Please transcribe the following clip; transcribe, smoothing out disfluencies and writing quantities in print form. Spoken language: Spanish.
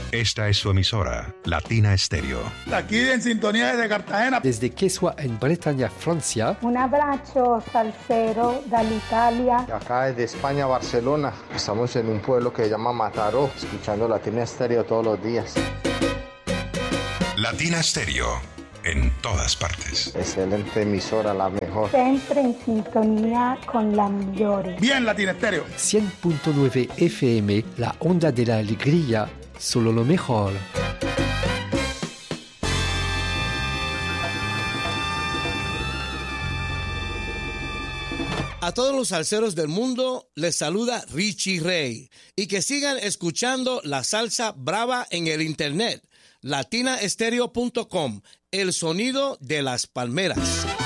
Esta es su emisora, Latina Estéreo. Aquí en sintonía desde Cartagena. Desde Quesua en Bretaña, Francia. Un abbraccio salsero dall'Italia. Acá desde España, Barcelona. Estamos en un pueblo que se llama Mataró, escuchando Latina Estéreo todos los días. Latina Estéreo, en todas partes. Excelente emisora, la mejor. Siempre en sintonía con la migliore. Bien, Latina Estéreo. 100.9 FM, la onda de la alegría, solo lo mejor. A todos los salseros del mundo les saluda Richie Ray y que sigan escuchando la salsa brava en el internet, latinaestereo.com, el sonido de las palmeras.